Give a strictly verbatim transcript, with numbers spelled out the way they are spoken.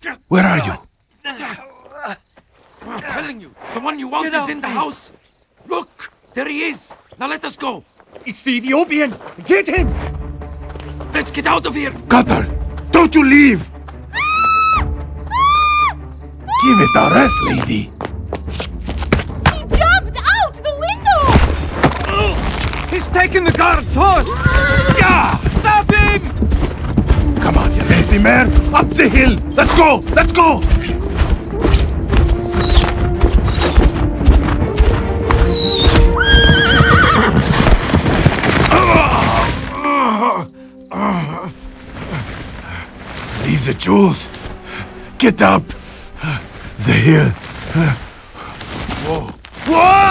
Where are you? I'm telling you, the one you want Get is off in the me. house. Look, there he is. Now let us go. It's the Ethiopian! Get him! Let's get out of here. Qatar, don't you leave! Give it a rest, lady. He jumped out the window! He's taken the guard's horse! Yeah! Stop him! Come on, you lazy mare! Up the hill! Let's go! Let's go! These are jewels. Get up! The hill. Whoa. Whoa!